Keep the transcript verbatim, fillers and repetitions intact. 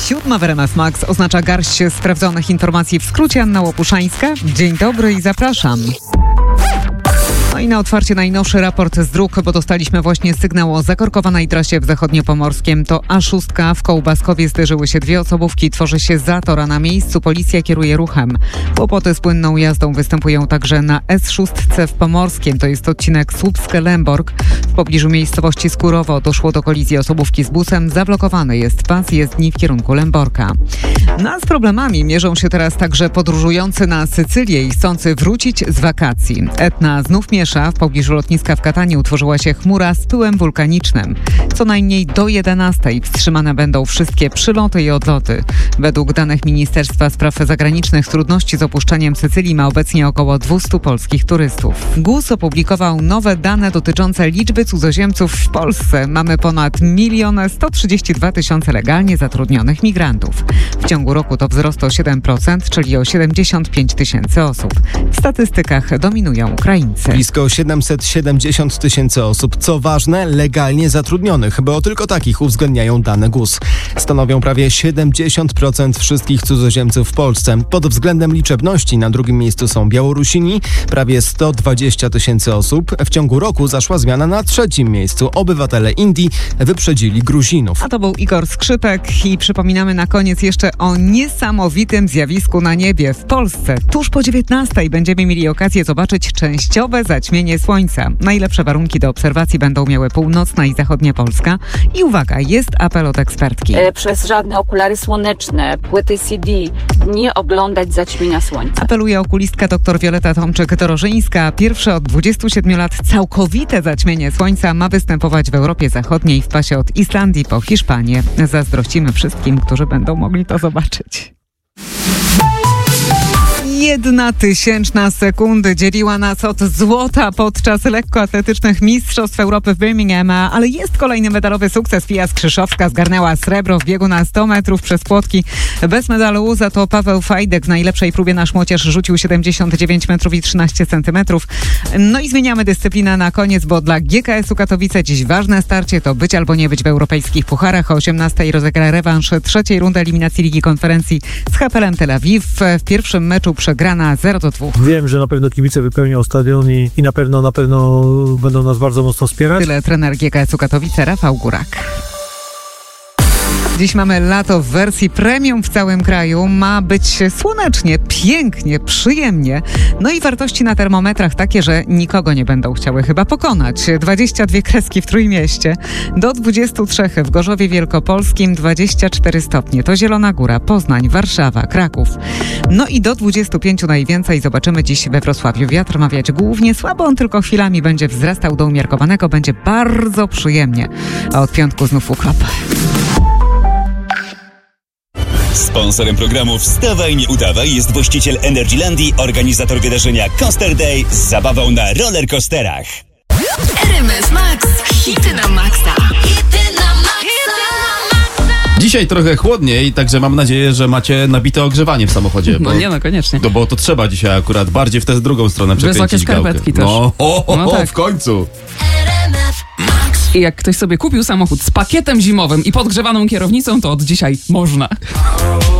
Siódma w R M F Max oznacza garść sprawdzonych informacji. W skrócie Anna Łopuszańska. Dzień dobry i zapraszam. No i na otwarcie najnowszy raport z dróg, bo dostaliśmy właśnie sygnał o zakorkowanej trasie w Zachodniopomorskiem. To A sześć w Kołbaskowie zderzyły się dwie osobówki, tworzy się zator, a na miejscu policja kieruje ruchem. Kłopoty z płynną jazdą występują także na S sześć w Pomorskiem, to jest odcinek Słupsk-Lęborg. W pobliżu miejscowości Skurowo doszło do kolizji osobówki z busem. Zablokowany jest pas jezdni w kierunku Lęborka. No a z problemami mierzą się teraz także podróżujący na Sycylię i chcący wrócić z wakacji. Etna znów miesza. W pobliżu lotniska w Katanii utworzyła się chmura z pyłem wulkanicznym. Co najmniej do jedenastej wstrzymane będą wszystkie przyloty i odloty. Według danych Ministerstwa Spraw Zagranicznych trudności z opuszczeniem Sycylii ma obecnie około dwieście polskich turystów. G U S opublikował nowe dane dotyczące liczby cudzoziemców w Polsce. Mamy ponad milion sto trzydzieści dwa tysiące legalnie zatrudnionych migrantów. W ciągu roku to wzrost o siedem procent, czyli o siedemdziesiąt pięć tysięcy osób. W statystykach dominują Ukraińcy. Blisko siedemset siedemdziesiąt tysięcy osób, co ważne, legalnie zatrudnionych, bo tylko takich uwzględniają dane G U S. Stanowią prawie siedemdziesiąt procent wszystkich cudzoziemców w Polsce. Pod względem liczebności na drugim miejscu są Białorusini, prawie sto dwadzieścia tysięcy osób. W ciągu roku zaszła zmiana na trzecim miejscu. Obywatele Indii wyprzedzili Gruzinów. A to był Igor Skrzypek i przypominamy na koniec jeszcze o niesamowitym zjawisku na niebie. W Polsce tuż po dziewiętnastej będziemy mieli okazję zobaczyć częściowe zaćmienie słońca. Najlepsze warunki do obserwacji będą miały północna i zachodnia Polska. I uwaga, jest apel od ekspertki. E, przez żadne okulary słoneczne, płyty C D nie oglądać zaćmienia słońca. Apeluje okulistka dr Wioleta Tomczyk-Dorożyńska. Pierwsze od dwudziestu siedmiu lat całkowite zaćmienie słońca ma występować w Europie Zachodniej w pasie od Islandii po Hiszpanię. Zazdrościmy wszystkim, którzy będą mogli to zobaczyć. Jedna tysięczna sekundy dzieliła nas od złota podczas lekkoatletycznych Mistrzostw Europy w Birmingham, ale jest kolejny medalowy sukces. Fia Skrzyszowska zgarnęła srebro w biegu na sto metrów przez płotki. Bez medalu za to Paweł Fajdek w najlepszej próbie na szmocierz rzucił siedemdziesiąt dziewięć metrów i trzynaście centymetrów. No i zmieniamy dyscyplinę na koniec, bo dla G K S-u Katowice dziś ważne starcie to być albo nie być w europejskich pucharach. O osiemnastej rozegra rewanż trzeciej rundy eliminacji Ligi Konferencji z H P L-em Tel Awiw. W pierwszym meczu przegrana zero do dwóch. Wiem, że na pewno kibice wypełnią stadion i, i na pewno na pewno będą nas bardzo mocno wspierać. Tyle trener G K S-u Katowice Rafał Górak. Dziś mamy lato w wersji premium w całym kraju. Ma być słonecznie, pięknie, przyjemnie. No i wartości na termometrach takie, że nikogo nie będą chciały chyba pokonać. dwadzieścia dwie kreski w Trójmieście, do dwudziestu trzech w Gorzowie Wielkopolskim, dwadzieścia cztery stopnie. To Zielona Góra, Poznań, Warszawa, Kraków. No i do dwudziestu pięciu najwięcej zobaczymy dziś we Wrocławiu. Wiatr ma wiać głównie słabo, on tylko chwilami będzie wzrastał do umiarkowanego. Będzie bardzo przyjemnie. A od piątku znów urlop. Sponsorem programu Wstawaj, nie udawaj jest właściciel Energylandii, organizator wydarzenia Coaster Day z zabawą na rollercoasterach. R M F Max, hity na maksa. Hity na maksa. Dzisiaj trochę chłodniej, także mam nadzieję, że macie nabite ogrzewanie w samochodzie. No nie, no koniecznie. No bo to trzeba dzisiaj akurat bardziej w tę drugą stronę przekręcić Wysokie skarpetki gałkę. też. No, o, o, No o tak. w końcu. I jak ktoś sobie kupił samochód z pakietem zimowym i podgrzewaną kierownicą, to od dzisiaj można.